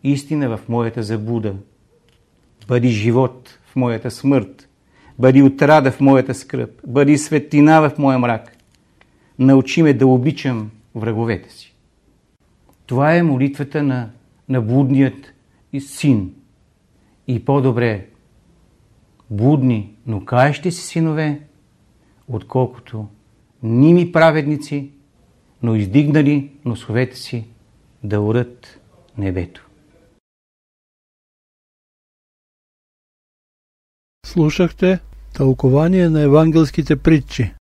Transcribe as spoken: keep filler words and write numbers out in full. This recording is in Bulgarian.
истина в моята заблуда. Бъди живот в моята смърт. Бъди отрада в моята скръб. Бъди светлина в моя мрак. Научи ме да обичам враговете си. Това е молитвата на, на блудният син. И по-добре блудни, но каещи си синове, отколкото ними праведници, но издигнали носовете си да урат небето. Слушахте тълкование на евангелските притчи.